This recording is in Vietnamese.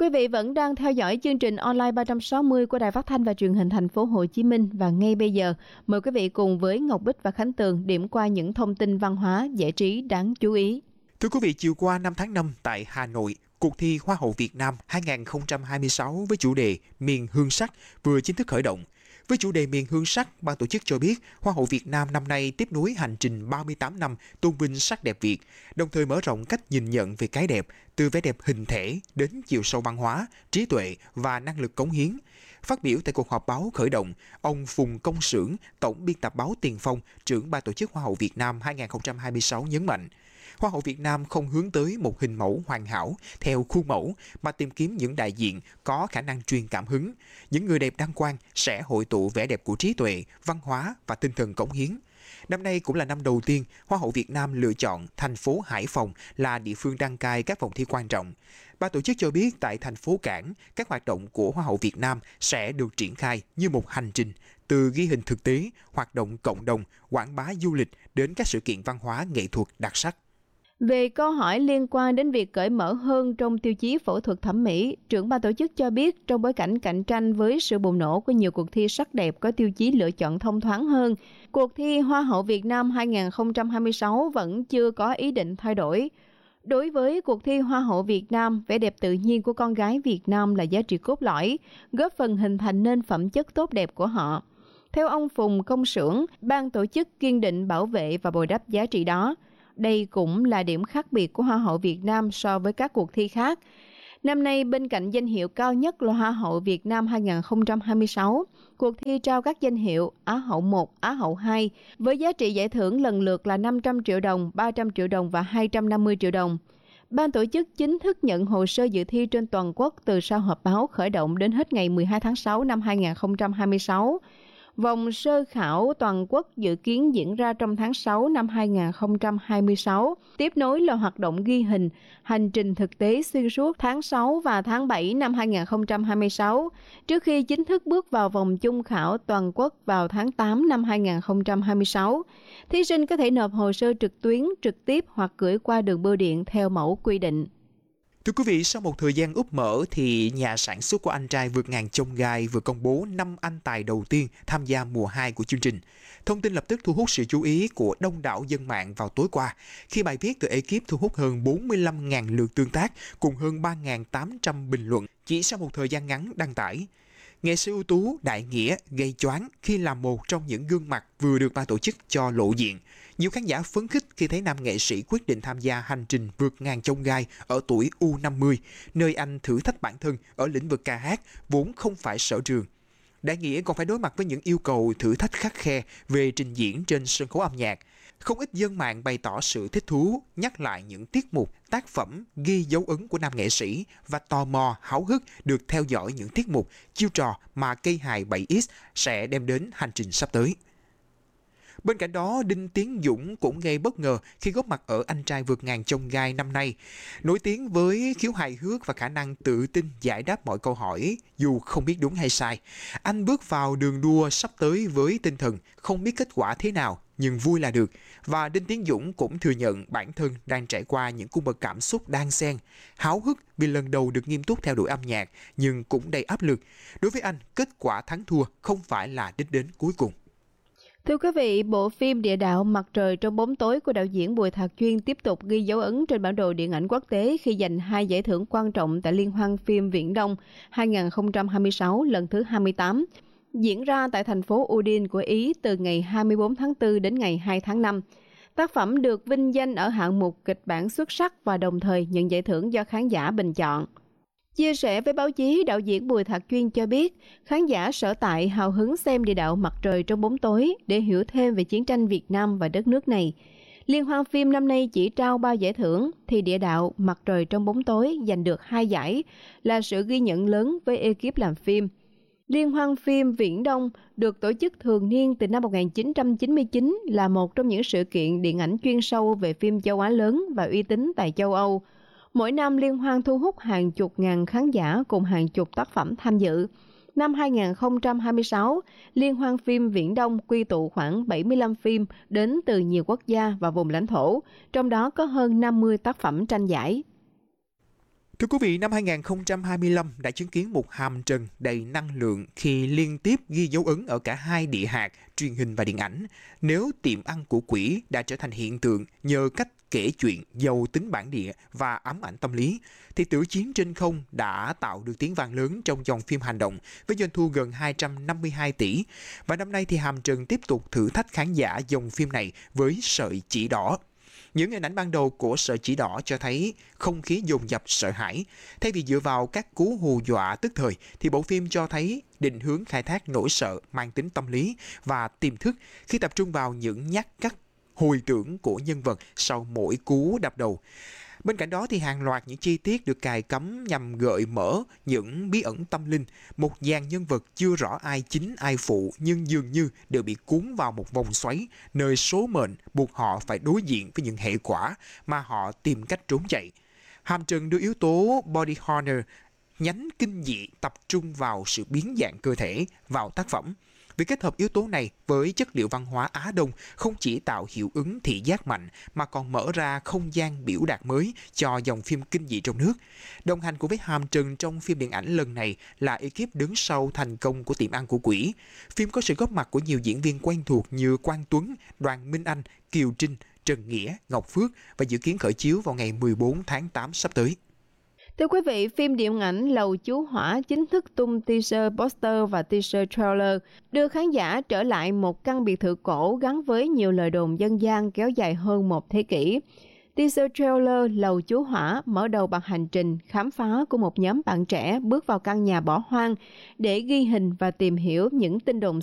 Quý vị vẫn đang theo dõi chương trình online 360 của Đài Phát thanh và Truyền hình Thành phố Hồ Chí Minh, và ngay bây giờ mời quý vị cùng với Ngọc Bích và Khánh Tường điểm qua những thông tin văn hóa giải trí đáng chú ý. Thưa quý vị, chiều qua 5 tháng 5 tại Hà Nội, cuộc thi Hoa hậu Việt Nam 2026 với chủ đề Miền Hương Sắc vừa chính thức khởi động. Với chủ đề Miền Hương Sắc, ban tổ chức cho biết Hoa hậu Việt Nam năm nay tiếp nối hành trình 38 năm tôn vinh sắc đẹp Việt, đồng thời mở rộng cách nhìn nhận về cái đẹp, từ vẻ đẹp hình thể đến chiều sâu văn hóa, trí tuệ và năng lực cống hiến. Phát biểu tại cuộc họp báo khởi động, ông Phùng Công Xưởng, Tổng biên tập báo Tiền Phong, trưởng ban tổ chức Hoa hậu Việt Nam 2026 nhấn mạnh, Hoa hậu Việt Nam không hướng tới một hình mẫu hoàn hảo theo khuôn mẫu mà tìm kiếm những đại diện có khả năng truyền cảm hứng. Những người đẹp đăng quang sẽ hội tụ vẻ đẹp của trí tuệ, văn hóa và tinh thần cống hiến. Năm nay cũng là năm đầu tiên Hoa hậu Việt Nam lựa chọn thành phố Hải Phòng là địa phương đăng cai các vòng thi quan trọng. Ban tổ chức cho biết tại thành phố Cảng, các hoạt động của Hoa hậu Việt Nam sẽ được triển khai như một hành trình, từ ghi hình thực tế, hoạt động cộng đồng, quảng bá du lịch đến các sự kiện văn hóa nghệ thuật đặc sắc. Về câu hỏi liên quan đến việc cởi mở hơn trong tiêu chí phẫu thuật thẩm mỹ, trưởng ban tổ chức cho biết trong bối cảnh cạnh tranh với sự bùng nổ của nhiều cuộc thi sắc đẹp có tiêu chí lựa chọn thông thoáng hơn, cuộc thi Hoa hậu Việt Nam 2026 vẫn chưa có ý định thay đổi. Đối với cuộc thi Hoa hậu Việt Nam, vẻ đẹp tự nhiên của con gái Việt Nam là giá trị cốt lõi, góp phần hình thành nên phẩm chất tốt đẹp của họ. Theo ông Phùng Công Xưởng, ban tổ chức kiên định bảo vệ và bồi đắp giá trị đó. Đây cũng là điểm khác biệt của Hoa hậu Việt Nam so với các cuộc thi khác. Năm nay, bên cạnh danh hiệu cao nhất là Hoa hậu Việt Nam 2026, cuộc thi trao các danh hiệu Á hậu 1, Á hậu 2 với giá trị giải thưởng lần lượt là 500 triệu đồng, 300 triệu đồng và 250 triệu đồng. Ban tổ chức chính thức nhận hồ sơ dự thi trên toàn quốc từ sau họp báo khởi động đến hết ngày 12 tháng 6 năm 2026. Vòng sơ khảo toàn quốc dự kiến diễn ra trong tháng 6 năm 2026, tiếp nối là hoạt động ghi hình, hành trình thực tế xuyên suốt tháng 6 và tháng 7 năm 2026, trước khi chính thức bước vào vòng chung khảo toàn quốc vào tháng 8 năm 2026. Thí sinh có thể nộp hồ sơ trực tuyến, trực tiếp hoặc gửi qua đường bưu điện theo mẫu quy định. Thưa quý vị, sau một thời gian úp mở thì nhà sản xuất của Anh trai vượt ngàn chông gai vừa công bố 5 anh tài đầu tiên tham gia mùa 2 của chương trình. Thông tin lập tức thu hút sự chú ý của đông đảo dân mạng vào tối qua, khi bài viết từ ekip thu hút hơn 45.000 lượt tương tác cùng hơn 3.800 bình luận chỉ sau một thời gian ngắn đăng tải. Nghệ sĩ ưu tú Đại Nghĩa gây choáng khi là một trong những gương mặt vừa được ban tổ chức cho lộ diện. Nhiều khán giả phấn khích khi thấy nam nghệ sĩ quyết định tham gia hành trình vượt ngàn chông gai ở tuổi U50, nơi anh thử thách bản thân ở lĩnh vực ca hát vốn không phải sở trường. Đại Nghĩa còn phải đối mặt với những yêu cầu thử thách khắt khe về trình diễn trên sân khấu âm nhạc. Không ít dân mạng bày tỏ sự thích thú, nhắc lại những tiết mục, tác phẩm ghi dấu ấn của nam nghệ sĩ và tò mò, háo hức được theo dõi những tiết mục, chiêu trò mà cây hài 7X sẽ đem đến hành trình sắp tới. Bên cạnh đó, Đinh Tiến Dũng cũng gây bất ngờ khi góp mặt ở Anh trai vượt ngàn chông gai năm nay. Nổi tiếng với khiếu hài hước và khả năng tự tin giải đáp mọi câu hỏi dù không biết đúng hay sai. Anh bước vào đường đua sắp tới với tinh thần không biết kết quả thế nào nhưng vui là được. Và Đinh Tiến Dũng cũng thừa nhận bản thân đang trải qua những cung bậc cảm xúc đan xen, háo hức vì lần đầu được nghiêm túc theo đuổi âm nhạc nhưng cũng đầy áp lực. Đối với anh, kết quả thắng thua không phải là đích đến cuối cùng. Thưa quý vị, bộ phim Địa đạo Mặt trời trong bóng tối của đạo diễn Bùi Thạc Chuyên tiếp tục ghi dấu ấn trên bản đồ điện ảnh quốc tế khi giành 2 giải thưởng quan trọng tại Liên hoan phim Viễn Đông 2026 lần thứ 28, diễn ra tại thành phố Udine của Ý từ ngày 24 tháng 4 đến ngày 2 tháng 5. Tác phẩm được vinh danh ở hạng mục kịch bản xuất sắc và đồng thời nhận giải thưởng do khán giả bình chọn. Chia sẻ với báo chí, đạo diễn Bùi Thạc Chuyên cho biết khán giả sở tại hào hứng xem Địa đạo Mặt trời trong bóng tối để hiểu thêm về chiến tranh Việt Nam và đất nước này. Liên hoan phim năm nay chỉ trao 3 giải thưởng, thì Địa đạo Mặt trời trong bóng tối giành được 2 giải, là sự ghi nhận lớn với ekip làm phim. Liên hoan phim Viễn Đông được tổ chức thường niên từ năm 1999 là một trong những sự kiện điện ảnh chuyên sâu về phim châu Á lớn và uy tín tại châu Âu. Mỗi năm liên hoan thu hút hàng chục ngàn khán giả cùng hàng chục tác phẩm tham dự. Năm 2026, Liên hoan phim Viễn Đông quy tụ khoảng 75 phim đến từ nhiều quốc gia và vùng lãnh thổ, trong đó có hơn 50 tác phẩm tranh giải. Thưa quý vị, năm 2025 đã chứng kiến một hàm trần đầy năng lượng khi liên tiếp ghi dấu ấn ở cả hai địa hạt, truyền hình và điện ảnh. Nếu tiệm ăn của quỷ đã trở thành hiện tượng nhờ cách kể chuyện giàu tính bản địa và ám ảnh tâm lý, thì Tử chiến trên không đã tạo được tiếng vang lớn trong dòng phim hành động với doanh thu gần 252 tỷ. Và năm nay thì hàm trần tiếp tục thử thách khán giả dòng phim này với Sợi chỉ đỏ. Những hình ảnh ban đầu của Sợi chỉ đỏ cho thấy không khí dồn dập sợ hãi. Thay vì dựa vào các cú hù dọa tức thời, thì bộ phim cho thấy định hướng khai thác nỗi sợ mang tính tâm lý và tiềm thức khi tập trung vào những nhát cắt hồi tưởng của nhân vật sau mỗi cú đập đầu. Bên cạnh đó thì hàng loạt những chi tiết được cài cắm nhằm gợi mở những bí ẩn tâm linh, một dàn nhân vật chưa rõ ai chính ai phụ nhưng dường như đều bị cuốn vào một vòng xoáy nơi số mệnh buộc họ phải đối diện với những hệ quả mà họ tìm cách trốn chạy. Hàm trần đưa yếu tố body horror, nhánh kinh dị tập trung vào sự biến dạng cơ thể vào tác phẩm. Việc kết hợp yếu tố này với chất liệu văn hóa Á Đông không chỉ tạo hiệu ứng thị giác mạnh mà còn mở ra không gian biểu đạt mới cho dòng phim kinh dị trong nước. Đồng hành cùng với hàm trần trong phim điện ảnh lần này là ekip đứng sau thành công của Tiệm ăn của quỷ. Phim có sự góp mặt của nhiều diễn viên quen thuộc như Quang Tuấn, Đoàn Minh Anh, Kiều Trinh, Trần Nghĩa, Ngọc Phước và dự kiến khởi chiếu vào ngày 14 tháng 8 sắp tới. Thưa quý vị, phim điện ảnh Lầu Chú Hỏa chính thức tung teaser poster và teaser trailer, đưa khán giả trở lại một căn biệt thự cổ gắn với nhiều lời đồn dân gian kéo dài hơn một thế kỷ. Teaser trailer Lầu Chú Hỏa mở đầu bằng hành trình khám phá của một nhóm bạn trẻ bước vào căn nhà bỏ hoang để ghi hình và tìm hiểu những tin đồn